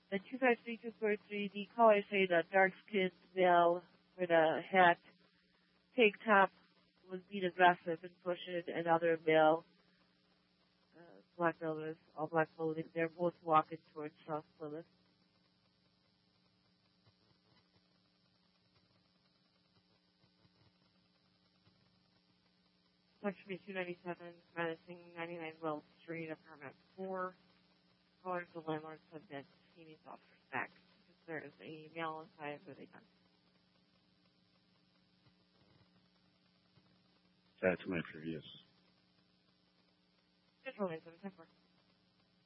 The 253243, the callers say the dark-skinned male with a hat, tank top, was being aggressive and pushing another male, black male with all black clothing. They're both walking towards South Plymouth. Section 297, menacing 99 Wells Street, apartment 4. Callers, the landlord said that he needs officers back because there is a male inside with a gun. That's my previous. Just rolling 710